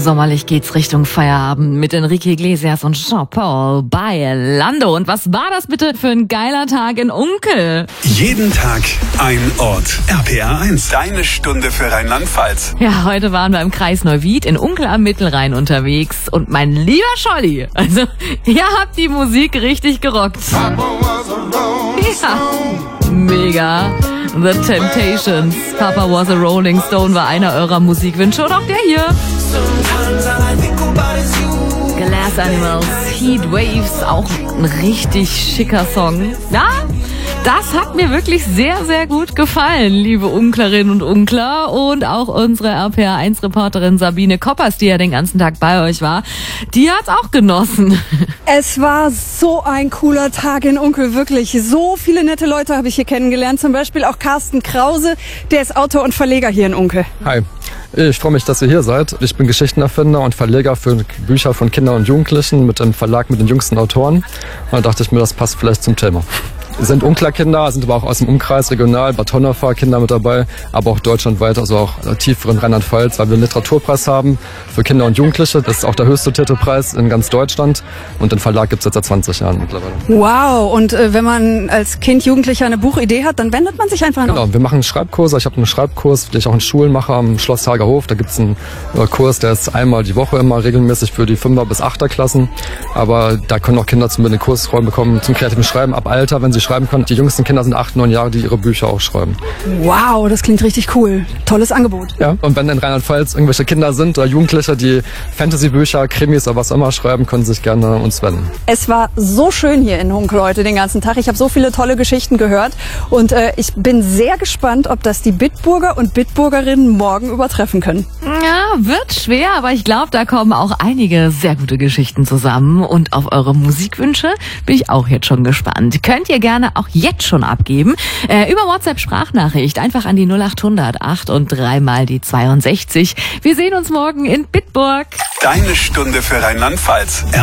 Sommerlich geht's Richtung Feierabend mit Enrique Iglesias und Jean-Paul bei Lando. Und was war das bitte für ein geiler Tag in Unkel? Jeden Tag ein Ort. RPR 1, deine Stunde für Rheinland-Pfalz. Ja, heute waren wir im Kreis Neuwied in Unkel am Mittelrhein unterwegs. Und mein lieber Scholli, also ihr habt die Musik richtig gerockt. Ja, mega. The Temptations, Papa Was a Rolling Stone war einer eurer Musikwünsche und auch der hier. Glass Animals, Heat Waves, auch ein richtig schicker Song. Ja, das hat mir wirklich sehr, sehr gut gefallen, liebe Unklerinnen und Unkler. Und auch unsere RPR1-Reporterin Sabine Koppers, die ja den ganzen Tag bei euch war, die hat's auch genossen. Es war so ein cooler Tag in Unkel, wirklich. So viele nette Leute habe ich hier kennengelernt. Zum Beispiel auch Carsten Krause, der ist Autor und Verleger hier in Unkel. Hi, ich freue mich, dass ihr hier seid. Ich bin Geschichtenerfinder und Verleger für Bücher von Kindern und Jugendlichen mit dem Verlag mit den jüngsten Autoren. Und da dachte ich mir, das passt vielleicht zum Thema. Es sind Unklar-Kinder, sind aber auch aus dem Umkreis regional, Bad Honnefer Kinder mit dabei, aber auch deutschlandweit, also auch tiefer in Rheinland-Pfalz, weil wir einen Literaturpreis haben für Kinder und Jugendliche. Das ist auch der höchste Titelpreis in ganz Deutschland und den Verlag gibt es jetzt seit 20 Jahren mittlerweile. Wow, und wenn man als Kind, Jugendlicher eine Buchidee hat, dann wendet man sich einfach an. Genau, wir machen Schreibkurse. Ich habe einen Schreibkurs, den ich auch in Schulen mache am Schloss Hagerhof. Da gibt es einen Kurs, der ist einmal die Woche immer regelmäßig für die 5er bis 8er Klassen. Aber da können auch Kinder den Kursräumen bekommen zum kreativen Schreiben ab Alter, wenn sie schreiben können. Die jüngsten Kinder sind 8, 9 Jahre, die ihre Bücher auch schreiben. Wow, das klingt richtig cool. Tolles Angebot. Ja, und wenn in Rheinland-Pfalz irgendwelche Kinder sind oder Jugendliche, die Fantasy-Bücher, Krimis oder was immer schreiben, können sie sich gerne an uns wenden. Es war so schön hier in Unkel heute den ganzen Tag. Ich habe so viele tolle Geschichten gehört und ich bin sehr gespannt, ob das die Bitburger und Bitburgerinnen morgen übertreffen können. Ja, wird schwer, aber ich glaube, da kommen auch einige sehr gute Geschichten zusammen. Und auf eure Musikwünsche bin ich auch jetzt schon gespannt. Könnt ihr gerne auch jetzt schon abgeben. Über WhatsApp-Sprachnachricht einfach an die 0800 8 und 3 mal die 62. Wir sehen uns morgen in Bitburg. Deine Stunde für Rheinland-Pfalz.